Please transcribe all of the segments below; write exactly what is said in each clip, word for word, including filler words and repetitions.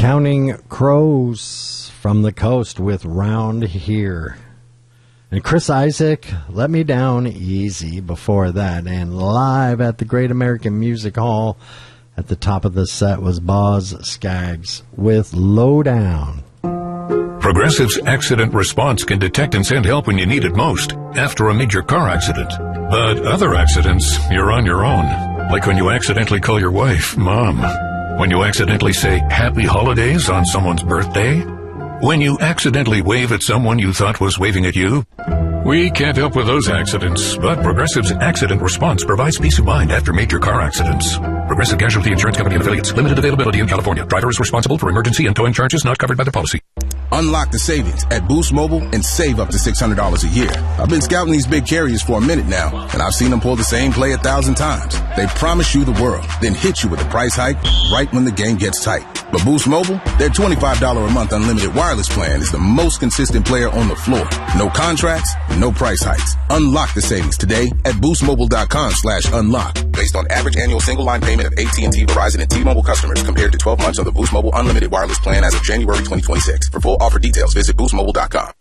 Counting Crows from the Coast with Round Here. And Chris Isaak, Let Me Down Easy before that. And live at the Great American Music Hall at the top of the set was Boz Scaggs with Lowdown. Progressive's accident response can detect and send help when you need it most after a major car accident. But other accidents, you're on your own. Like when you accidentally call your wife Mom. When you accidentally say Happy Holidays on someone's birthday. When you accidentally wave at someone you thought was waving at you. We can't help with those accidents, but Progressive's accident response provides peace of mind after major car accidents. Progressive Casualty Insurance Company and Affiliates. Limited availability in California. Driver is responsible for emergency and towing charges not covered by the policy. Unlock the savings at Boost Mobile and save up to six hundred dollars a year. I've been scouting these big carriers for a minute now, and I've seen them pull the same play a thousand times. They promise you the world, then hit you with a price hike right when the game gets tight. But Boost Mobile, their twenty-five dollars a month unlimited wireless plan is the most consistent player on the floor. No contracts, no price hikes. Unlock the savings today at boostmobile.com slash unlock. Based on average annual single line payment of A T and T, Verizon, and T-Mobile customers compared to twelve months of the Boost Mobile unlimited wireless plan as of January twenty twenty-six. For full offer details, visit boost mobile dot com.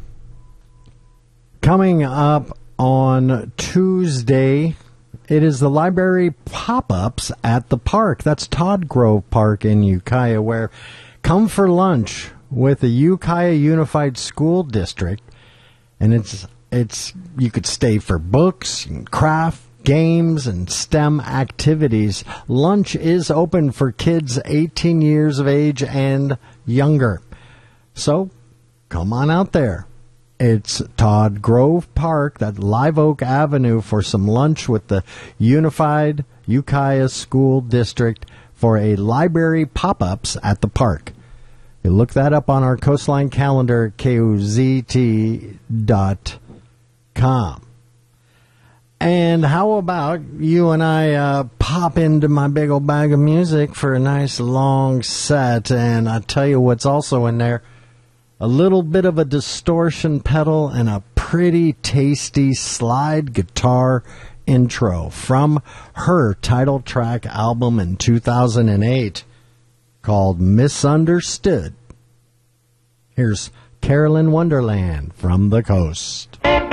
Coming up on Tuesday, it is the library pop-ups at the park. That's Todd Grove Park in Ukiah, where come for lunch with the Ukiah Unified School District. And it's it's you could stay for books, and craft, games, and STEM activities. Lunch is open for kids eighteen years of age and younger. So come on out there. It's Todd Grove Park, that Live Oak Avenue, for some lunch with the Unified Ukiah School District for a library pop-ups at the park. You look that up on our Coastline calendar, K O Z T dot com. And how about you and I uh, pop into my big old bag of music for a nice long set, and I tell you what's also in there. A little bit of a distortion pedal and a pretty tasty slide guitar intro from her title track album in two thousand eight called Misunderstood. Here's Carolyn Wonderland from the Coast.